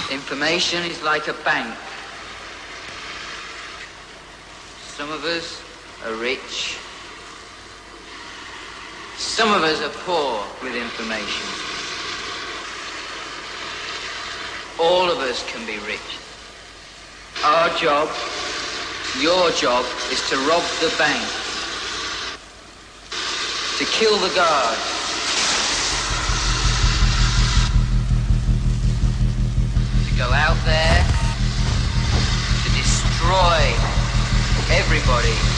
Information is like a bank. Some of us are rich. Some of us are poor with information. All of us can be rich. Our job, your job, is to rob the bank, to kill the guard, to go out there, to destroy everybody